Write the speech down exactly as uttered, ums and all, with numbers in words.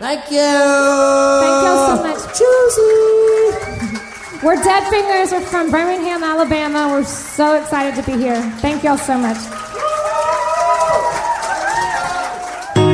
Thank you. Thank y'all so much. Juicy. We're Dead Fingers. We're from Birmingham, Alabama. We're so excited to be here. Thank y'all so much.